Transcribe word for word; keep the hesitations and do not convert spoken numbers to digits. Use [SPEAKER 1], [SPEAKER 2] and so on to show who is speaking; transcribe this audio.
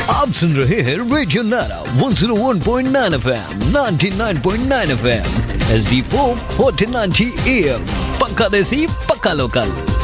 [SPEAKER 1] आप सुन रहे हैं रेडियो नारा one zero one point nine FM, ninety nine point nine FM, H D four fourteen ninety am. पक्का देसी, पक्का लोकल।